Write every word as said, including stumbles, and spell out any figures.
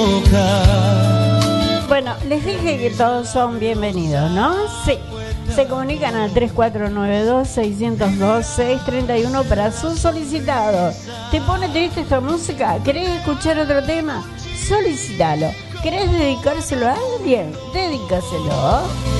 Bueno, les dije que todos son bienvenidos, ¿no? Sí. Se comunican al tres cuatro nueve dos, seis cero dos, seis tres uno para sus solicitados. ¿Te pone triste esta música? ¿Querés escuchar otro tema? Solicítalo. ¿Querés dedicárselo a alguien? Dedícaselo.